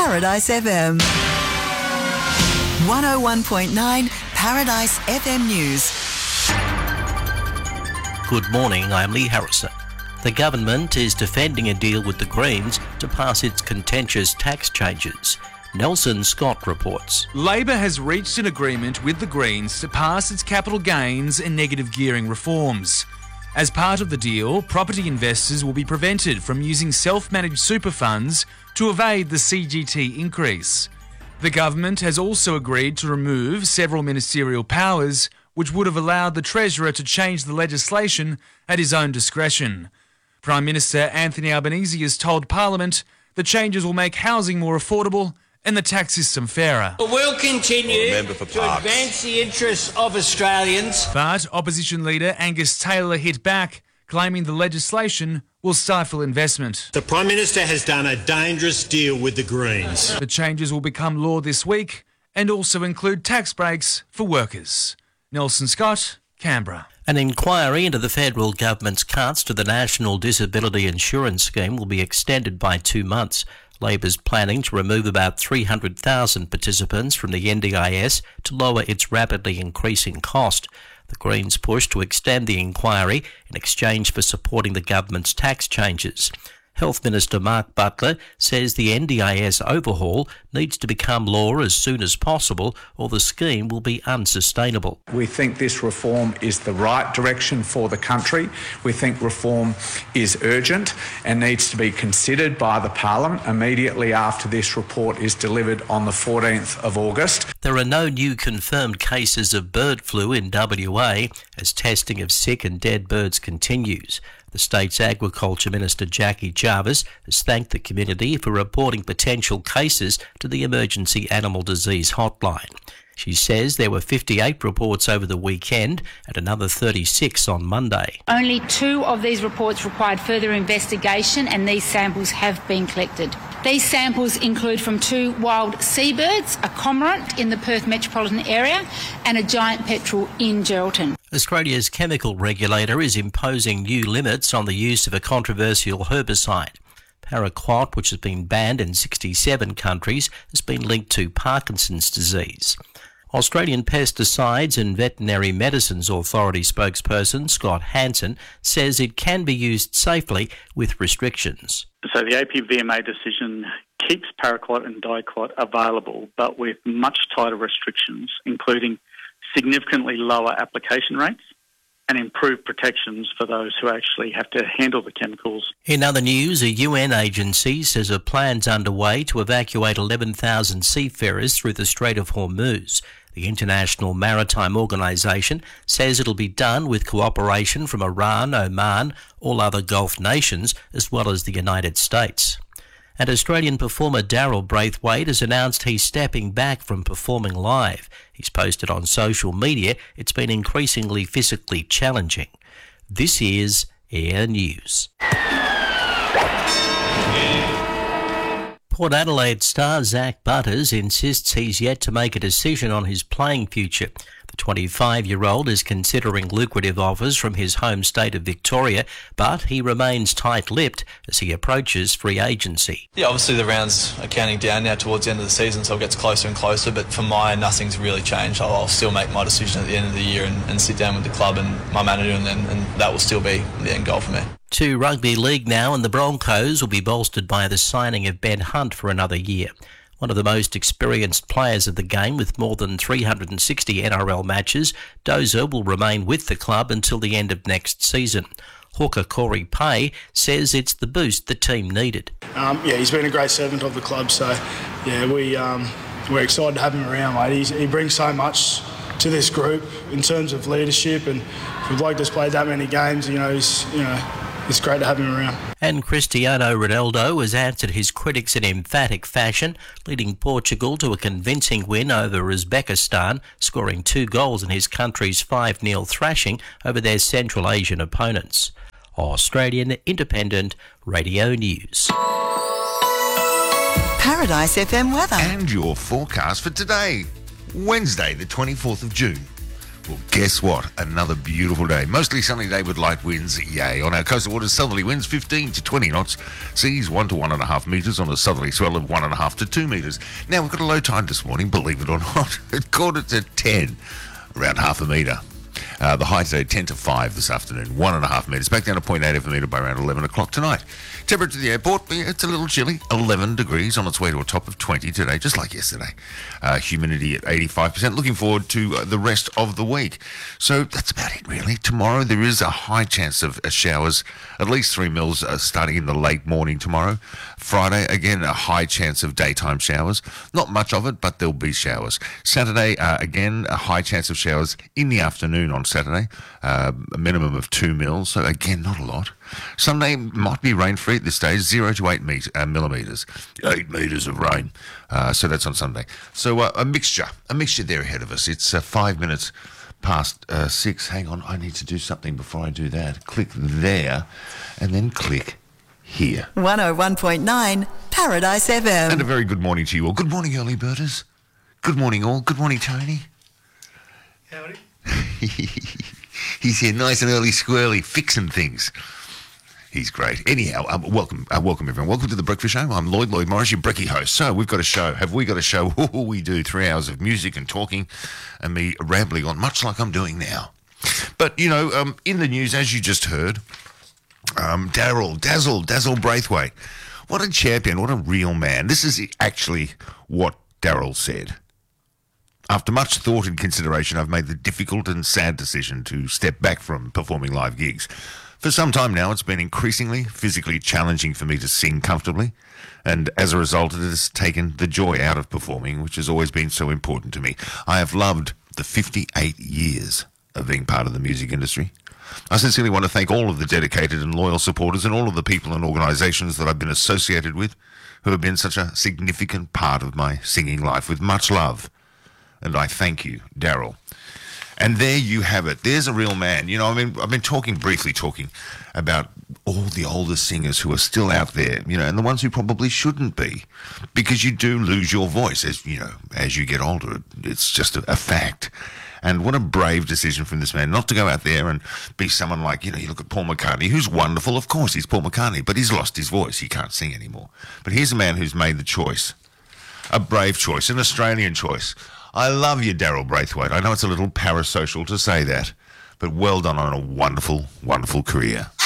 Paradise FM. 101.9 Paradise FM News. Good morning, I'm Lee Harrison. The government is defending a deal with the Greens to pass its contentious tax changes. Nelson Scott reports. Labor has reached an agreement with the Greens to pass its capital gains and negative gearing reforms. As part of the deal, property investors will be prevented from using self-managed super funds to evade the CGT increase. The government has also agreed to remove several ministerial powers, which would have allowed the Treasurer to change the legislation at his own discretion. Prime Minister Anthony Albanese has told Parliament the changes will make housing more affordable and the tax system fairer. We'll continue to advance the interests of Australians. But opposition leader Angus Taylor hit back, claiming the legislation will stifle investment. The Prime Minister has done a dangerous deal with the Greens. The changes will become law this week and also include tax breaks for workers. Nelson Scott, Canberra. An inquiry into the federal government's cuts to the National Disability Insurance Scheme will be extended by 2 months. Labor's planning to remove about 300,000 participants from the NDIS to lower its rapidly increasing cost. The Greens push to extend the inquiry in exchange for supporting the government's tax changes. Health Minister Mark Butler says the NDIS overhaul needs to become law as soon as possible or the scheme will be unsustainable. We think this reform is the right direction for the country. We think reform is urgent and needs to be considered by the Parliament immediately after this report is delivered on the 14th of August. There are no new confirmed cases of bird flu in WA as testing of sick and dead birds continues. The state's Agriculture Minister Jackie Jarvis has thanked the community for reporting potential cases to the Emergency Animal Disease Hotline. She says there were 58 reports over the weekend and another 36 on Monday. Only 2 of these reports required further investigation and these samples have been collected. These samples include from 2 wild seabirds, a cormorant in the Perth metropolitan area and a giant petrel in Geraldton. Australia's chemical regulator is imposing new limits on the use of a controversial herbicide. Paraquat, which has been banned in 67 countries, has been linked to Parkinson's disease. Australian Pesticides and Veterinary Medicines Authority spokesperson Scott Hansen says it can be used safely with restrictions. So the APVMA decision keeps paraquat and diquat available, but with much tighter restrictions, including significantly lower application rates and improved protections for those who actually have to handle the chemicals. In other news, a UN agency says a plan's underway to evacuate 11,000 seafarers through the Strait of Hormuz. The International Maritime Organisation says it'll be done with cooperation from Iran, Oman, all other Gulf nations, as well as the United States. And Australian performer Daryl Braithwaite has announced he's stepping back from performing live. He's posted on social media it's been increasingly physically challenging. This is Air News. Port Adelaide star Zach Butters insists he's yet to make a decision on his playing future. The 25-year-old is considering lucrative offers from his home state of Victoria, but he remains tight-lipped as he approaches free agency. Yeah, obviously the rounds are counting down now towards the end of the season, so it gets closer and closer, but for mine, nothing's really changed. I'll still make my decision at the end of the year and sit down with the club and my manager, and that will still be the end goal for me. To rugby league now, and the Broncos will be bolstered by the signing of Ben Hunt for another year. One of the most experienced players of the game with more than 360 NRL matches, Dozer will remain with the club until the end of next season. Hawker Corey Pay says it's the boost the team needed. He's been a great servant of the club, so we're excited to have him around, mate. He brings so much to this group in terms of leadership, and for a bloke that's played that many games, it's great to have him around. And Cristiano Ronaldo has answered his critics in emphatic fashion, leading Portugal to a convincing win over Uzbekistan, scoring 2 goals in his country's 5-0 thrashing over their Central Asian opponents. Australian Independent Radio News. Paradise FM weather. And your forecast for today, Wednesday the 24th of June. Well, guess what? Another beautiful day. Mostly sunny day with light winds. Yay. On our coastal waters, southerly winds 15 to 20 knots. Seas 1 to 1.5 metres on a southerly swell of 1.5 to 2 metres. Now, we've got a low tide this morning, believe it or not. It caught it at 10, around half a metre. The high today, 10 to 5 this afternoon, 1.5 metres. Back down to 0.8 of a metre by around 11 o'clock tonight. Temperature at the airport, it's a little chilly, 11 degrees on its way to a top of 20 today, just like yesterday. Humidity at 85%. Looking forward to the rest of the week. So that's about it, really. Tomorrow there is a high chance of showers, at least 3 mils starting in the late morning tomorrow. Friday, again, a high chance of daytime showers. Not much of it, but there'll be showers. Saturday, again, a high chance of showers in the afternoon on Saturday, a minimum of 2 mils, so again, not a lot. Sunday might be rain-free at this stage, 0 to 8 millimetres. 8 metres of rain. So that's on Sunday. So a mixture there ahead of us. It's 5 minutes past 6. Hang on, I need to do something before I do that. Click there, and then click here. 101.9 Paradise FM. And a very good morning to you all. Good morning, early birders. Good morning, all. Good morning, Tony. Howdy. He's here nice and early, squirrely, fixing things. He's great. Anyhow, welcome everyone. Welcome to the Breakfast Show. I'm Lloyd Morris, your brekkie host. So we've got a show. Have we got a show? Oh, we do. 3 hours of music and talking and me rambling on, much like I'm doing now. But, you know, in the news, as you just heard, Dazzle Braithwaite. What a champion. What a real man. This is actually what Daryl said. After much thought and consideration, I've made the difficult and sad decision to step back from performing live gigs. For some time now, it's been increasingly physically challenging for me to sing comfortably, and as a result, it has taken the joy out of performing, which has always been so important to me. I have loved the 58 years of being part of the music industry. I sincerely want to thank all of the dedicated and loyal supporters and all of the people and organisations that I've been associated with who have been such a significant part of my singing life. With much love. And I thank you, Daryl. And there you have it. There's a real man. You know, I mean, I've been briefly talking about all the older singers who are still out there, you know, and the ones who probably shouldn't be, because you do lose your voice as you get older. It's just a fact. And what a brave decision from this man, not to go out there and be someone like, you know, you look at Paul McCartney, who's wonderful. Of course, he's Paul McCartney, but he's lost his voice. He can't sing anymore. But here's a man who's made the choice, a brave choice, an Australian choice. I love you, Daryl Braithwaite. I know it's a little parasocial to say that, but well done on a wonderful, wonderful career.